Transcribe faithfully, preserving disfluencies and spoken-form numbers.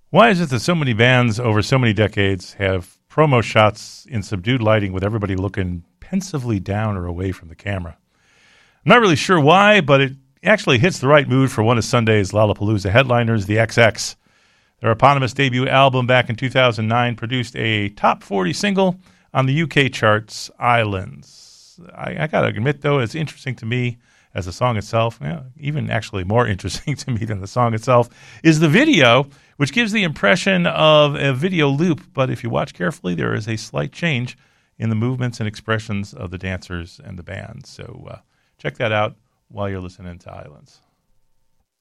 Why is it that so many bands over so many decades have promo shots in subdued lighting with everybody looking pensively down or away from the camera? I'm not really sure why, but it actually hits the right mood for one of Sunday's Lollapalooza headliners, the X X. Their eponymous debut album back in two thousand nine produced a top forty single on the U K charts, Islands. I, I got to admit, though, it's interesting to me as the song itself, yeah, even actually more interesting to me than the song itself, is the video, which gives the impression of a video loop. But if you watch carefully, there is a slight change in the movements and expressions of the dancers and the band. So uh, check that out while you're listening to Islands.